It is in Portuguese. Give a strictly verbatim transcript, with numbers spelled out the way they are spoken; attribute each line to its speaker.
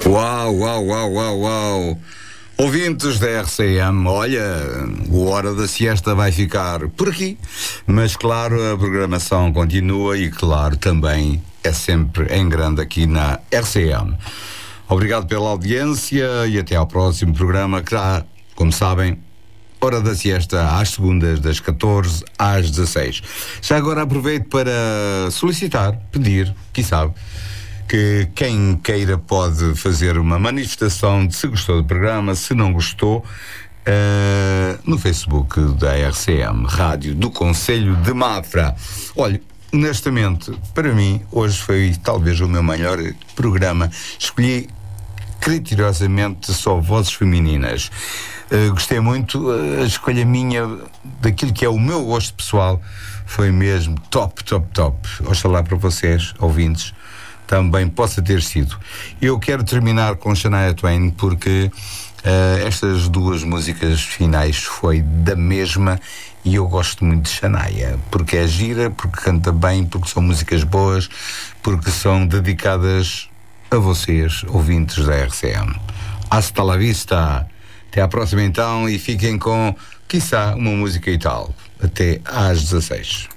Speaker 1: Uau, uau, uau, uau, uau. Ouvintes da R C M, olha, o Hora da Siesta vai ficar por aqui, mas claro, a programação continua e claro, também é sempre em grande aqui na R C M. Obrigado pela audiência e até ao próximo programa que há, como sabem, Hora da Siesta às segundas das catorze às dezasseis. Já agora aproveito para solicitar, pedir, quem sabe, que quem queira pode fazer uma manifestação de se gostou do programa, se não gostou, uh, no Facebook da R C M, Rádio do Concelho de Mafra. Olha, honestamente, para mim, hoje foi talvez o meu melhor programa. Escolhi criteriosamente só vozes femininas. Uh, gostei muito, uh, a escolha minha daquilo que é o meu gosto pessoal foi mesmo top, top, top. Oxalá para vocês, ouvintes, também possa ter sido. Eu quero terminar com Shania Twain porque uh, estas duas músicas finais foi da mesma e eu gosto muito de Shania, porque é gira, porque canta bem, porque são músicas boas, porque são dedicadas a vocês, ouvintes da R C M. Hasta la vista. Até à próxima então e fiquem com, quiçá, uma música e tal. Até às dezasseis.